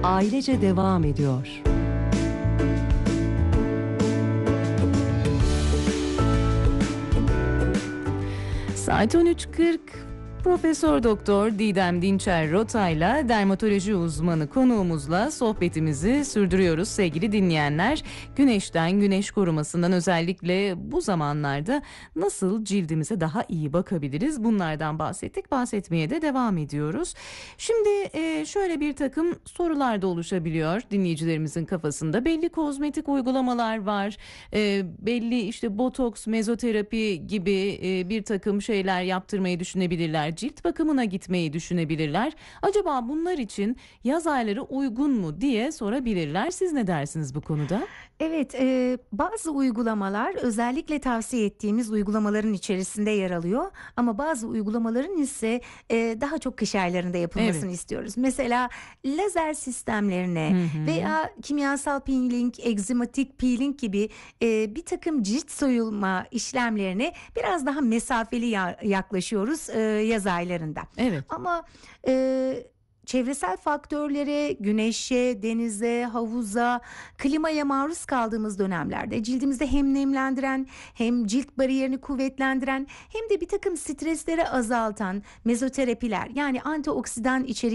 ailece devam ediyor. Saat 13.40. Profesör Doktor Didem Dinçer Rotay'la dermatoloji uzmanı konuğumuzla sohbetimizi sürdürüyoruz sevgili dinleyenler. Güneşten, güneş korumasından özellikle bu zamanlarda nasıl cildimize daha iyi bakabiliriz? Bunlardan bahsettik, bahsetmeye de devam ediyoruz. Şimdi şöyle bir takım sorular da oluşabiliyor dinleyicilerimizin kafasında. Belli kozmetik uygulamalar var, belli işte botoks, mezoterapi gibi bir takım şeyler yaptırmayı düşünebilirler. Cilt bakımına gitmeyi düşünebilirler. Acaba bunlar için yaz ayları uygun mu diye sorabilirler. Siz ne dersiniz bu konuda? Evet, bazı uygulamalar özellikle tavsiye ettiğimiz uygulamaların içerisinde yer alıyor. Ama bazı uygulamaların ise daha çok kış aylarında yapılmasını Evet. istiyoruz. Mesela lazer sistemlerine veya kimyasal peeling, egzamatik peeling gibi bir takım cilt soyulma işlemlerine biraz daha mesafeli yaklaşıyoruz yaz aylarında. Evet. Ama çevresel faktörlere, güneşe, denize, havuza, klimaya maruz kaldığımız dönemlerde cildimizde hem nemlendiren hem cilt bariyerini kuvvetlendiren hem de bir takım stresleri azaltan mezoterapiler, yani antioksidan içerikli